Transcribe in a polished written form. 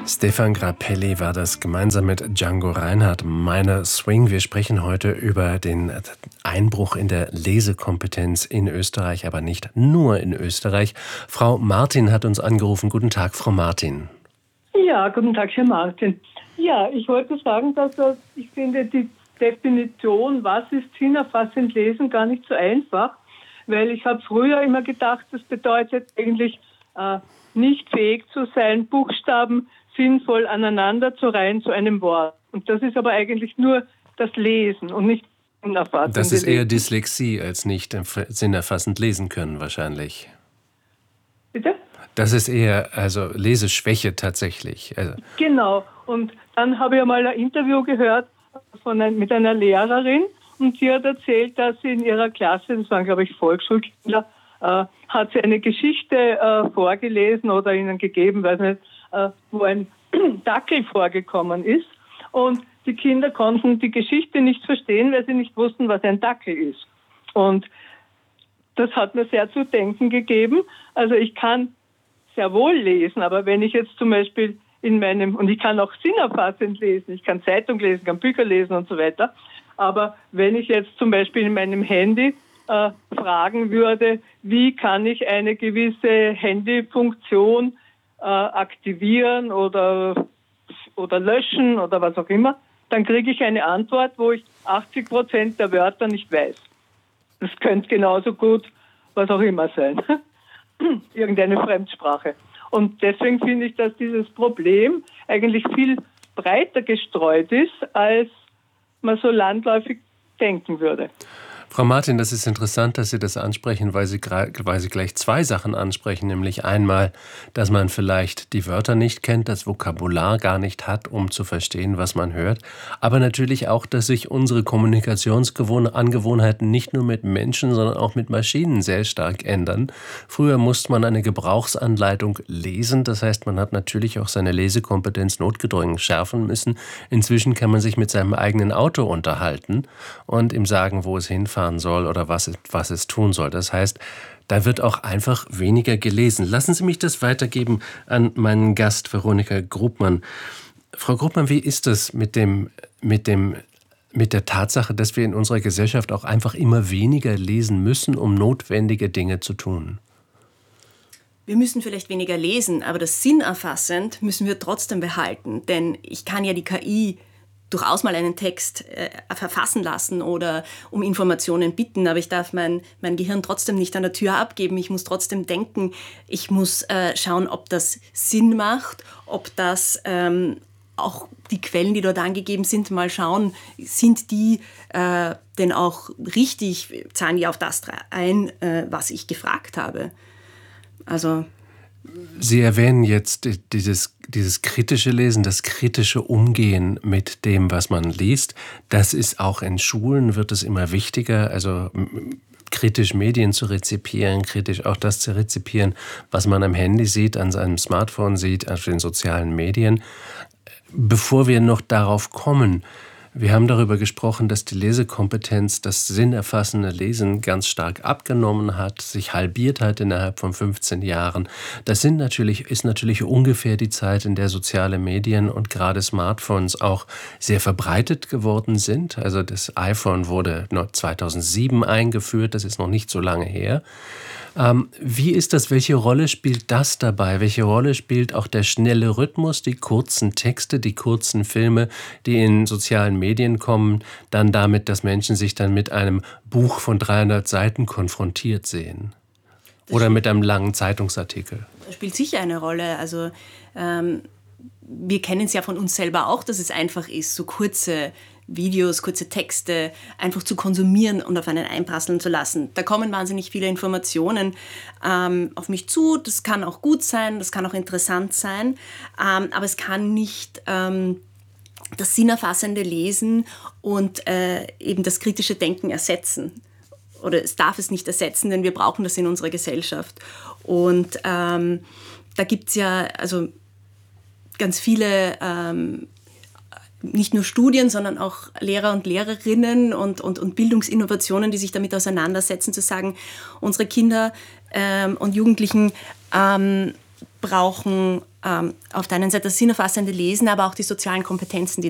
Stefan Grappelli war das gemeinsam mit Django Reinhardt, Minor Swing. Wir sprechen heute über den Einbruch in der Lesekompetenz in Österreich, aber nicht nur in Österreich. Frau Martin hat uns angerufen. Guten Tag, Frau Martin. Ja, guten Tag, Herr Martin. Ja, ich wollte sagen, dass ich finde die Definition, was ist sinnerfassend lesen, gar nicht so einfach, weil ich habe früher immer gedacht, das bedeutet eigentlich nicht fähig zu sein, Buchstaben sinnvoll aneinander zu reihen zu einem Wort. Und das ist aber eigentlich nur das Lesen und nicht sinnerfassend. Das ist eher Dyslexie als nicht sinnerfassend lesen können wahrscheinlich. Bitte? Das ist eher Leseschwäche tatsächlich. Genau. Und dann habe ich einmal ein Interview gehört mit einer Lehrerin und die hat erzählt, dass sie in ihrer Klasse, das waren glaube ich Volksschulkinder, hat sie eine Geschichte vorgelesen oder ihnen gegeben, weiß nicht, wo ein Dackel vorgekommen ist. Und die Kinder konnten die Geschichte nicht verstehen, weil sie nicht wussten, was ein Dackel ist. Und das hat mir sehr zu denken gegeben. Also ich kann sehr wohl lesen, aber wenn ich jetzt zum Beispiel und ich kann auch sinnerfassend lesen, ich kann Zeitung lesen, kann Bücher lesen und so weiter, aber wenn ich jetzt zum Beispiel in meinem Handy fragen würde, wie kann ich eine gewisse Handyfunktion aktivieren oder löschen oder was auch immer, dann kriege ich eine Antwort, wo ich 80% der Wörter nicht weiß. Das könnte genauso gut was auch immer sein. Irgendeine Fremdsprache. Und deswegen finde ich, dass dieses Problem eigentlich viel breiter gestreut ist, als man so landläufig denken würde. Frau Martin, das ist interessant, dass Sie das ansprechen, weil Sie gleich zwei Sachen ansprechen. Nämlich einmal, dass man vielleicht die Wörter nicht kennt, das Vokabular gar nicht hat, um zu verstehen, was man hört. Aber natürlich auch, dass sich unsere Kommunikationsangewohnheiten nicht nur mit Menschen, sondern auch mit Maschinen sehr stark ändern. Früher musste man eine Gebrauchsanleitung lesen. Das heißt, man hat natürlich auch seine Lesekompetenz notgedrungen schärfen müssen. Inzwischen kann man sich mit seinem eigenen Auto unterhalten und ihm sagen, wo es hinfahren soll oder was es tun soll. Das heißt, da wird auch einfach weniger gelesen. Lassen Sie mich das weitergeben an meinen Gast, Veronika Grubmann. Frau Grubmann, wie ist das mit der Tatsache, dass wir in unserer Gesellschaft auch einfach immer weniger lesen müssen, um notwendige Dinge zu tun? Wir müssen vielleicht weniger lesen, aber das Sinnerfassend müssen wir trotzdem behalten. Denn ich kann ja die KI durchaus mal einen Text verfassen lassen oder um Informationen bitten, aber ich darf mein Gehirn trotzdem nicht an der Tür abgeben. Ich muss trotzdem denken, ich muss schauen, ob das Sinn macht, ob das auch die Quellen, die dort angegeben sind, mal schauen, sind die denn auch richtig, zahlen die auf das ein, was ich gefragt habe. Also Sie erwähnen jetzt dieses kritische Lesen, das kritische Umgehen mit dem, was man liest. Das ist auch in Schulen, wird es immer wichtiger, also kritisch Medien zu rezipieren, kritisch auch das zu rezipieren, was man am Handy sieht, an seinem Smartphone sieht, auf den sozialen Medien. Bevor wir noch darauf kommen, wir haben darüber gesprochen, dass die Lesekompetenz, das sinnerfassende Lesen ganz stark abgenommen hat, sich halbiert hat innerhalb von 15 Jahren. Das ist natürlich ungefähr die Zeit, in der soziale Medien und gerade Smartphones auch sehr verbreitet geworden sind. Also das iPhone wurde noch 2007 eingeführt, das ist noch nicht so lange her. Wie ist das? Welche Rolle spielt das dabei? Welche Rolle spielt auch der schnelle Rhythmus, die kurzen Texte, die kurzen Filme, die in sozialen Medien kommen, dann damit, dass Menschen sich dann mit einem Buch von 300 Seiten konfrontiert sehen? Oder mit einem langen Zeitungsartikel? Das spielt sicher eine Rolle. Also wir kennen es ja von uns selber auch, dass es einfach ist, so kurze Videos, kurze Texte einfach zu konsumieren und auf einen einprasseln zu lassen. Da kommen wahnsinnig viele Informationen auf mich zu. Das kann auch gut sein, das kann auch interessant sein, aber es kann nicht das sinnerfassende Lesen und eben das kritische Denken ersetzen. Oder es darf es nicht ersetzen, denn wir brauchen das in unserer Gesellschaft. Und da gibt es ja also ganz viele nicht nur Studien, sondern auch Lehrer und Lehrerinnen und Bildungsinnovationen, die sich damit auseinandersetzen, zu sagen, unsere Kinder und Jugendlichen brauchen auf der einen Seite das sinnerfassende Lesen, aber auch die sozialen Kompetenzen, die